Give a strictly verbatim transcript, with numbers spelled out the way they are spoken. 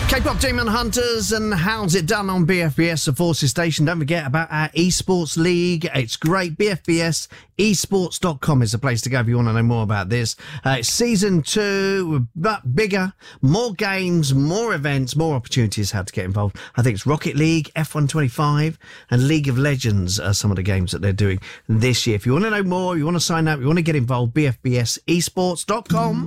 K-pop Demon Hunters and How's It Done on B F B S, the Forces Station. Don't forget about our esports league. It's great. B F B S esports dot com is the place to go if you want to know more about this. Uh, it's season two, but bigger, more games, more events, more opportunities how to get involved. I think it's Rocket League, F one twenty-five and League of Legends are some of the games that they're doing this year. If you want to know more, you want to sign up, you want to get involved, B F B S esports dot com.